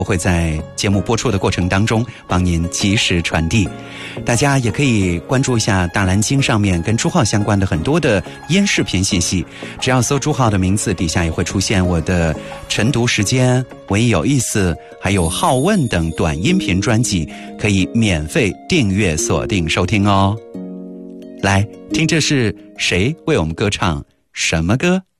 我会在节目播出的过程当中帮您及时传递。大家也可以关注一下大蓝鲸上面跟朱浩相关的很多的音视频信息，只要搜朱浩的名字，底下也会出现我的晨读时间、文艺有意思还有好问等短音频专辑，可以免费订阅锁定收听哦。来听，这是谁为我们歌唱什么歌？